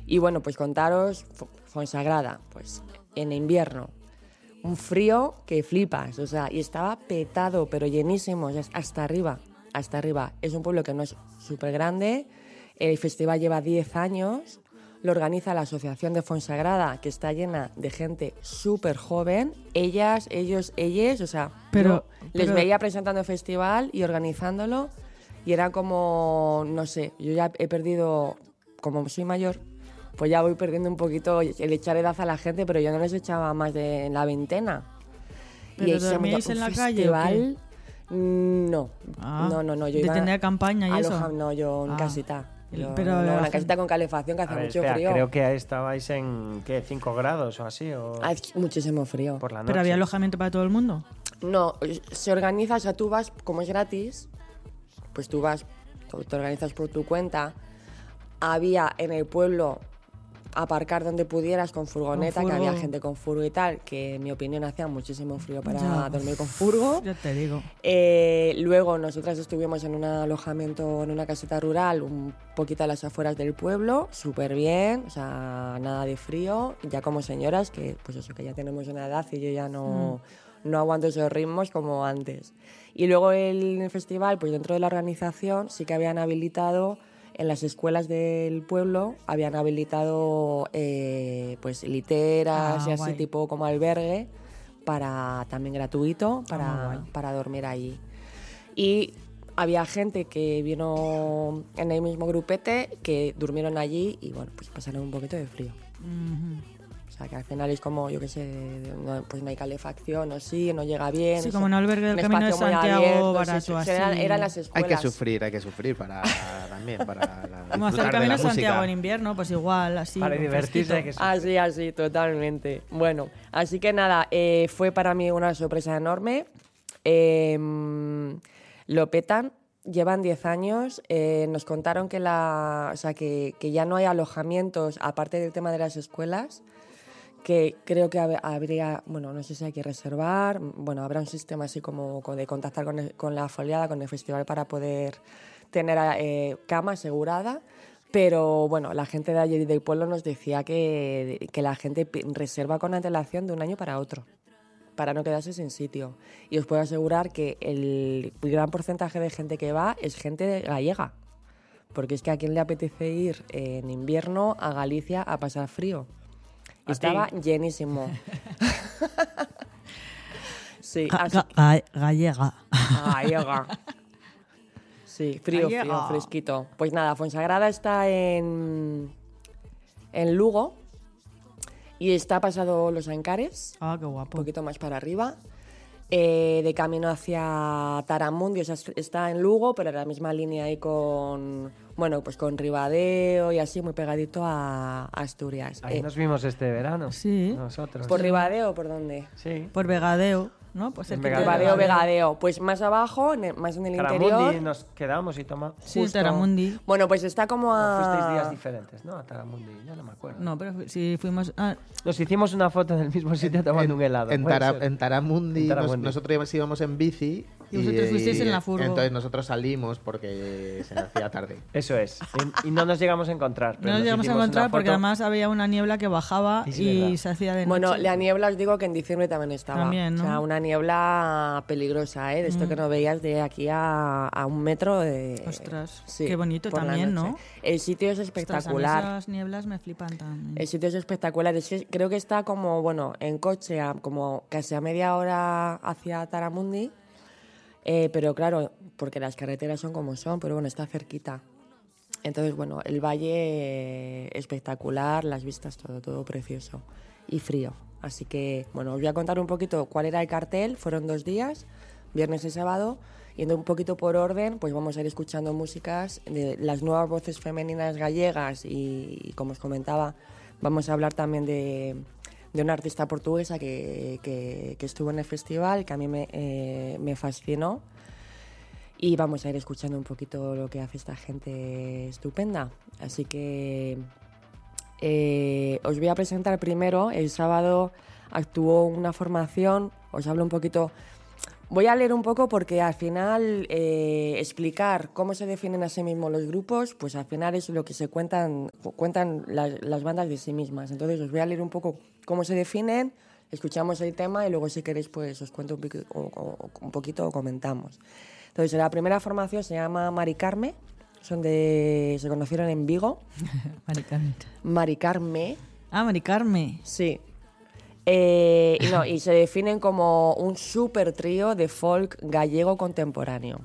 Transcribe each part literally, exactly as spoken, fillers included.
Y bueno, pues contaros, Fonsagrada, pues en invierno, un frío que flipas, o sea, y estaba petado, pero llenísimo, o sea, hasta arriba, hasta arriba. Es un pueblo que no es súper grande, el festival lleva diez años, lo organiza la Asociación de Fonsagrada, que está llena de gente súper joven, ellas, ellos, ellas, o sea, pero, yo les pero... veía presentando el festival y organizándolo, y era como, no sé, yo ya he perdido, como soy mayor, pues ya voy perdiendo un poquito el echar edad a la gente, pero yo no les echaba más de la veintena. ¿Pero y dormíais en la calle o qué? No, ah, no, no, no. Yo ¿de iba tener campaña y aloja, eso? No, yo en ah. casita. Yo, pero no, la una gente... casita con calefacción que hace ver, mucho espera, frío. Creo que estabais en, ¿qué? ¿cinco grados o así? O... Hay muchísimo frío. Por la noche. ¿Pero había alojamiento para todo el mundo? No, se organiza, o sea, tú vas, como es gratis, pues tú vas, te organizas por tu cuenta. Había en el pueblo aparcar donde pudieras con furgoneta, con que furgo. había gente con furgo y tal, que en mi opinión hacía muchísimo frío para ya, dormir con furgo. Ya te digo. Eh, luego nosotras estuvimos en un alojamiento, en una caseta rural, un poquito a las afueras del pueblo, súper bien, o sea, nada de frío, ya como señoras, que pues eso, que ya tenemos una edad y yo ya no, mm. no aguanto esos ritmos como antes. Y luego el, el festival, pues dentro de la organización sí que habían habilitado, en las escuelas del pueblo, habían habilitado eh, pues literas ah, y así guay. tipo como albergue, para también gratuito, para, ah, para dormir allí. Y había gente que vino en el mismo grupete, que durmieron allí y bueno, pues pasaron un poquito de frío. Uh-huh. O sea, que al final es como, yo qué sé, no, pues no hay calefacción o sí, no llega bien. Sí, o como sea, en albergue del un Camino de espacio muy Santiago, abierto, barato, sí, sí, así. eran, eran las escuelas. Hay que sufrir, hay que sufrir para también, para la, Como hacer el Camino de Santiago en invierno, pues igual, así. Para divertirse hay que sufrir. Así, así, totalmente. Bueno, así que nada, eh, fue para mí una sorpresa enorme. Eh, lo petan. Llevan diez años, eh, nos contaron que, la, o sea, que, que ya no hay alojamientos, aparte del tema de las escuelas, que creo que habría, bueno, no sé si hay que reservar, bueno, habrá un sistema así como de contactar con, el, con la foliada, con el festival para poder tener eh, cama asegurada, pero bueno, la gente de allí del pueblo nos decía que, que la gente reserva con antelación de un año para otro, para no quedarse sin sitio. Y os puedo asegurar que el gran porcentaje de gente que va es gente gallega, porque es que a quién le apetece ir en invierno a Galicia a pasar frío. ¿A Estaba ti? llenísimo. Sí, Ga- así... ga- gallega. Gallega. Sí, frío, Gallega. frío, fresquito. Pues nada, Fonsagrada está en, en Lugo y está pasado Los Ancares, Ah, qué un guapo. poquito más para arriba, eh, de camino hacia Taramundi, o sea, está en Lugo, pero en la misma línea ahí con, bueno, pues con Ribadeo y así, muy pegadito a, a Asturias. Ahí Eh, nos vimos este verano. Sí. Nosotros. ¿Por Ribadeo o por dónde? Sí. Por Vegadeo, ¿no? Pues En cerquita de Vegadeo. Ribadeo, Vegadeo. Pues más abajo, en el- más en el Taramundi interior. nos quedamos y tomamos. Sí, justo. Taramundi. Bueno, pues está como No, fuisteis días a... diferentes, ¿no? A Taramundi, ya no me acuerdo. No, pero fu- si fuimos... Ah, Nos hicimos una foto en el mismo sitio tomando un helado. En, ¿puede Tara- ser? en Taramundi, En nos- Taramundi. nosotros íbamos en bici. Y vosotros fuisteis en la furgo. Entonces nosotros salimos porque se hacía tarde. Eso es. Y, y no nos llegamos a encontrar. pero no nos llegamos a hicimos una encontrar porque foto. además había una niebla que bajaba Es y verdad. se hacía de noche. Bueno, la niebla os digo que en diciembre también estaba. También, ¿no? O sea, una niebla peligrosa, ¿eh? De esto Mm. que no veías de aquí a, a un metro de... Ostras, Sí, qué bonito por la también, noche. ¿no? El sitio es Ostras, a mí espectacular. esas nieblas me flipan también. El sitio es espectacular. Es que creo que está como, bueno, en coche, a- como casi a media hora hacia Taramundi. Eh, pero claro, porque las carreteras son como son, pero bueno, está cerquita. Entonces, bueno, el valle eh, espectacular, las vistas, todo, todo precioso. Y frío. Así que, bueno, os voy a contar un poquito cuál era el cartel. Fueron dos días, viernes y sábado. Yendo un poquito por orden, pues vamos a ir escuchando músicas de las nuevas voces femeninas gallegas y, y como os comentaba, vamos a hablar también de, de una artista portuguesa que, que, que estuvo en el festival, que a mí me, eh, me fascinó. Y vamos a ir escuchando un poquito lo que hace esta gente estupenda. Así que eh, os voy a presentar primero. El sábado actuó una formación, os hablo un poquito... Voy a leer un poco porque al final eh, explicar cómo se definen a sí mismos los grupos, pues al final es lo que se cuentan, cuentan las, las bandas de sí mismas. Entonces os voy a leer un poco cómo se definen, escuchamos el tema y luego si queréis pues os cuento un, pico, o, o, un poquito o comentamos. Entonces la primera formación se llama Mari Carme, son de, se conocieron en Vigo. Mari Carme. Mari Carme. Ah, Mari Carme. Sí. Eh, y, no, y se definen como un super trío de folk gallego contemporáneo.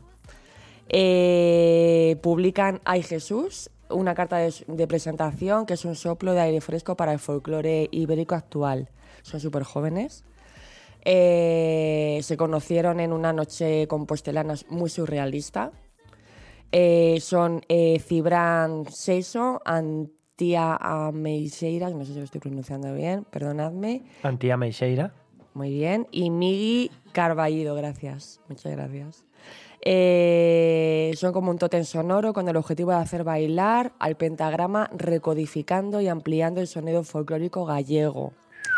Eh, publican Ay Jesús, una carta de, de presentación que es un soplo de aire fresco para el folclore ibérico actual. Son súper jóvenes. Eh, se conocieron en una noche compostelana muy surrealista. Eh, son eh, Cibran Seiso, Antía Ameixeira, no sé si lo estoy pronunciando bien, perdonadme. Antía Meixeira. Muy bien. Y Migi Carballido, gracias. Muchas gracias. Eh, son como un tótem sonoro con el objetivo de hacer bailar al pentagrama, recodificando y ampliando el sonido folclórico gallego.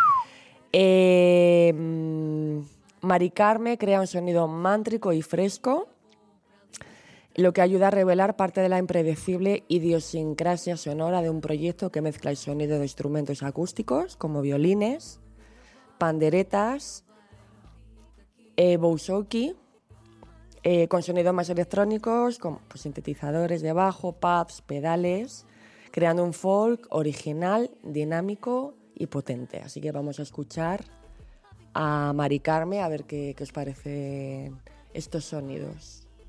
Eh, Mari Carme crea un sonido mántrico y fresco, lo que ayuda a revelar parte de la impredecible idiosincrasia sonora de un proyecto que mezcla el sonido de instrumentos acústicos como violines, panderetas, eh, bouzouki, eh, con sonidos más electrónicos como pues, sintetizadores de bajo, pads, pedales, creando un folk original, dinámico y potente. Así que vamos a escuchar a Mari Carme a ver qué, qué os parecen estos sonidos.